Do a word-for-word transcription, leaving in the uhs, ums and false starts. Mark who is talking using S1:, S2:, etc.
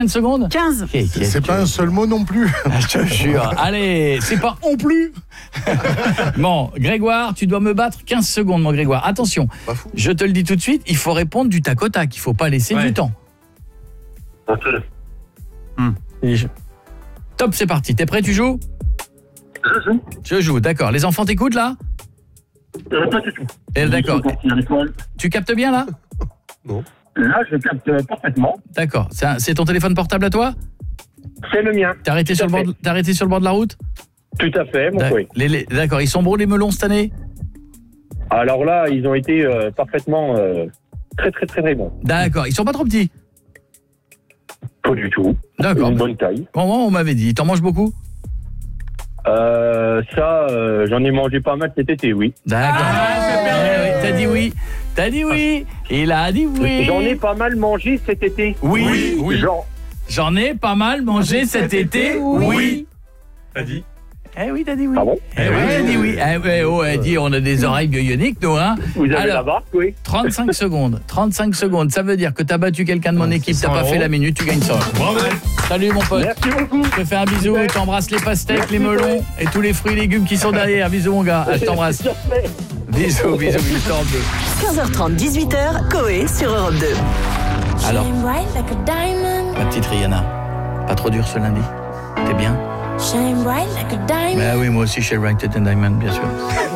S1: Une seconde
S2: quinze.
S1: Okay, okay,
S3: c'est pas un seul mot non plus.
S1: Je te jure. Allez, c'est pas on plus. Bon, Grégoire, tu dois me battre quinze secondes, mon Grégoire. Attention, je te le dis tout de suite, il faut répondre du tac au tac. Il faut pas laisser ouais. du temps.
S4: Ok.
S1: Hmm. Je... Top, c'est parti. T'es prêt, tu joues ?
S4: Je joue.
S1: Je joue, d'accord. Les enfants t'écoutent, là ?
S4: euh, Pas du tout.
S1: Et d'accord. Tu captes bien, là ?
S4: Non. Là, je capte parfaitement.
S1: D'accord. C'est, un, c'est ton téléphone portable à toi ?
S4: C'est le mien.
S1: T'as arrêté, sur le, bord, t'as arrêté sur le bord de la route ?
S4: Tout à fait, mon
S1: D'ac-
S4: oui.
S1: les, les, D'accord. Ils sont bons, les melons, cette année ?
S4: Alors là, ils ont été euh, parfaitement euh, très, très, très, très bons.
S1: D'accord. Ils sont pas trop petits ?
S4: Pas du tout.
S1: D'accord.
S4: Une bonne taille.
S1: Bon, moi, on m'avait dit. T'en manges beaucoup ?
S4: Euh, ça, euh, j'en ai mangé pas mal cet été, oui.
S1: D'accord. Ah, eh oui, t'as dit oui. T'as dit oui. Il a dit oui.
S4: J'en ai pas mal mangé cet été.
S1: Oui. Oui.
S4: oui. Genre...
S1: J'en ai pas mal mangé cet, cet été. été. Oui. oui.
S5: T'as dit ?
S1: Eh oui, t'as dit oui.
S4: Ah bon ?
S1: Eh oui, t'as dit oui. Eh ouais, oh, elle dit, on a des oreilles bioniques, nous, hein.
S4: Vous avez
S1: Alors,
S4: la barque, oui.
S1: trente-cinq secondes. trente-cinq secondes. Ça veut dire que t'as battu quelqu'un de mon équipe, t'as pas fait la minute, tu gagnes cent euros.
S5: Bravo.
S1: Salut, mon pote.
S4: Merci beaucoup.
S1: Je te fais un bisou et t'embrasse les pastèques,
S4: Merci,
S1: les melons et tous les fruits et légumes qui sont derrière. Bisous, mon gars. Ah, je t'embrasse. Bisous, bisous, bisous.
S6: quinze heures trente, dix-huit heures, Coé sur Europe deux.
S1: Alors, ma petite Rihanna, pas trop dur ce lundi. T'es bien ?
S7: Shine bright like a diamond.
S1: Bah oui, moi aussi, Shine Bright and Diamond, bien sûr.